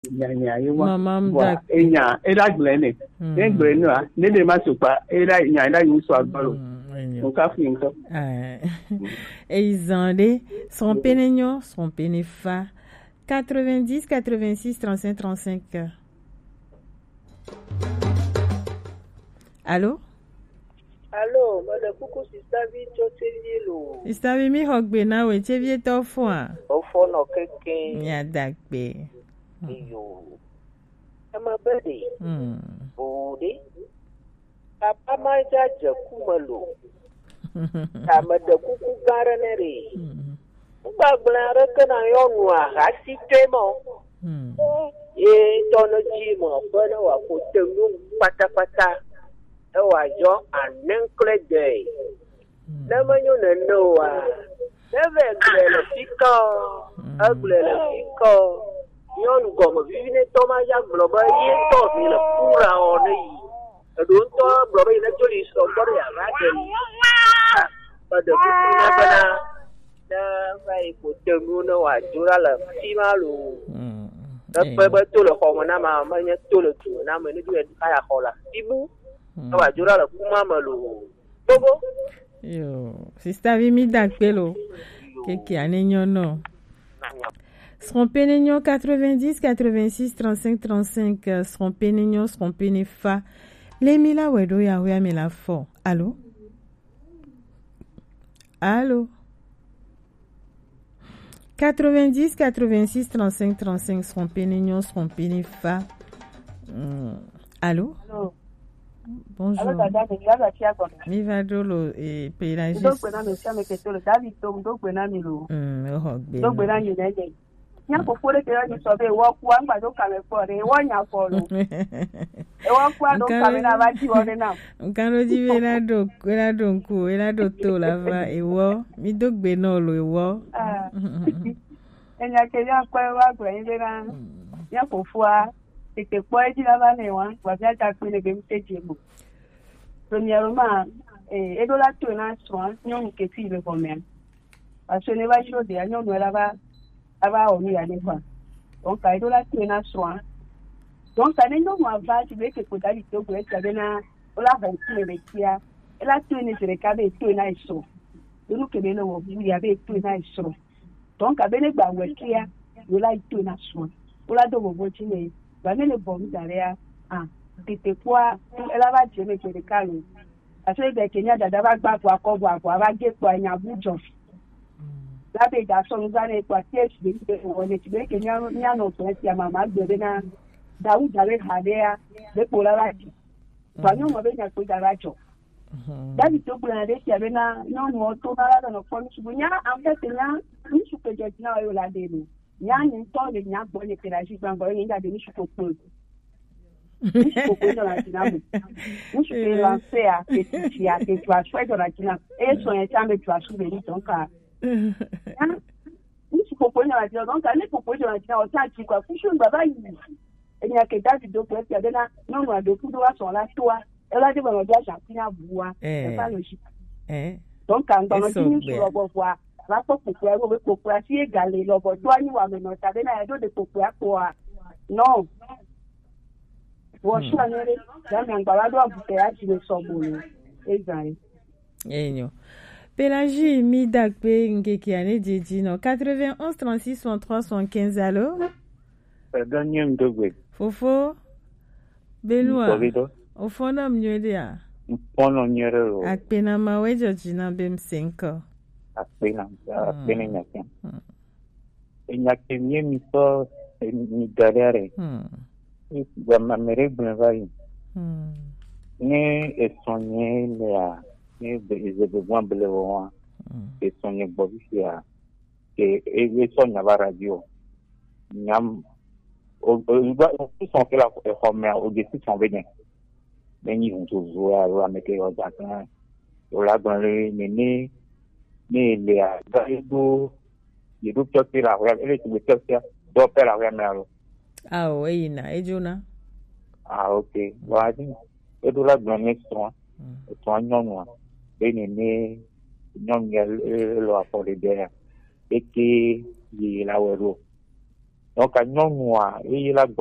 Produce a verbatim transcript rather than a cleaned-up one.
Nyanya yuma. Mamam Wa dak. enya era glene. Ne glene a ne de masupa era nya era yusu agbalo. Nka fi nko. Ah. Eizande son pénignon, son pénéfa. quatre-vingt-dix quatre-vingt-six trente-cinq trente-cinq. Allô? Allô, madame Kuku Sistavi Chotevilo. Sistavi mi hogbe na we chevie to fwa. O fono keke. Nya dakbe. Iyo. Ama bede. Hmm. Bode. Papa maja jakumalo. Ama da kuku garanere. Ngba gbara kana yonwa hasi temo. Hmm. E tono jimo fana wa ko tenu patapata. Ewa jo anenkle day. Nama nyo na noa. Neve glele fiko. Aglele fiko. Yon gomo vivine toma ya globa ye to ni la pura oni. Adun to globa ina joli so bore ya rade. Pada kuna bana. Na vai ko tenu na wa jura la timalu. Da pe ba to le ko na ma ma nya to le tu na me ni du e kaya hola. Ibu awa jura la kuma malu bobo Yo Sister Vimi dakpelo keke anenyo no Son pénignon quatre-vingt-dix quatre-vingt-six trente-cinq trente-cinq. Son pénignon, son pénéfa. Les mila wedo ya we amela fo. Allô? Allô? quatre-vingt-dix quatre-vingt-six trente-cinq trente-cinq. Son pénignon, son pénéfa. Mm. Allô? Allô? Bonjour. Mi va dolo e Pélagis. Donc na me chame que to le David tom donc na mi lo. Mm, o hogbe. Donc na ni nene. Nya ko fore ke ni so be wo ku an gba do ka me fore wo nya fo lo. E wo ku an do ka me na ba ti wo de na. Nkano di ve na do, na do nku, na do to la va e wo. Mi dogbe no lo e wo. Ah. Enya ke ya kwa wa gbe ni na. Nya ko fua C'était quoi dit là-bas, mais ouais, voilà, t'as pris les mêmes têtes. Premièrement, et de la tournage, nous qui suivons le même. Parce que les vaches de l'année, nous là-bas, là-bas, on y a des fois. Donc, et de la tournage, donc, ça n'est pas moi, tu veux que pour d'aller au bout, ça vient à la vingt-six les métiers. Et la tournée, c'est le cas de tournage. Donc, nous qui venons, il y avait tournage. Donc, avec les bawékias, nous là, il tournage. Pour la double voiture. Bane le bon d'aria ah tete kwa ela ba je me kere kalu aso be Kenya dada ba gba kwa ko gba kwa ba ge kwa nya bujo la be da so nga ne kwa test be be woni ti be Kenya nya no to ti mama gbe na dawu dare hadea be pola la ti ba no mo be nya ko dara jo dabi to bula de ti abena no no to na la no ko su nya am te nya ni su pe je na yo la de ni nya ni to le nya gbo ni Pélagis gbangbo ni da de ni su ko po ni su ko do la ti na mu ni su pe lancer a que ti a que tu as fait de la ti na e so en chambe tu as soulevé donc a ni su ko po ni la ti donc a ni ko po de la ti na o ta ti kwa fu shun baba yi eni a que David do pe ti abena no no ado ku do wa so la to a e la de bo do a ti na buwa e pa lo shi eh donc a ngba no ti ni su lo bo wa la po popo e wo popo asi e gale lo bo to ani wa me no ta be na e do de popo apo a no wo sha nere da me ngba wa do abute a ti le so bo ni e zai enyo Pélagis mi dakpe ngeki ane jeji no quatre-vingt-onze trente-six soixante-trois soixante-quinze. Allô? Daniel Ndogwe. Fofo Benoît ofo na mnywede a Mpono nyero. akpena ma wejo jina bem cinq. Apena, apena nyakem. Nyakem ye mi so ni galere. Hmm. Ba mamere bunvai. Hmm. Ne esonye la ne ze besoin belewa. Esonye bobisia. E e sonya ba radio. Nyam o o ba son que la homme au dessus son bien. Ben ils vont toujours à mettre au Dakar. Au la dans le nene mais les gars il do que la real ele tu que ça do per la real. Ah oui na ejuna. Ah OK. Vas-y. Et do la dans next one. Ton non. Ben nene non il lo a pour les derrière. Et que il la wero. Donc, à nyɔnua, eye la